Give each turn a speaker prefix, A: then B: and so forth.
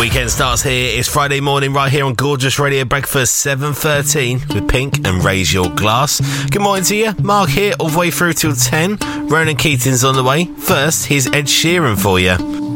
A: Weekend starts here. It's Friday morning right here on Gorgeous Radio Breakfast 7:13 with Pink and Raise Your Glass. Good morning to you. Mark here all the way through till 10. Ronan Keating's on the way. First, here's Ed Sheeran for you.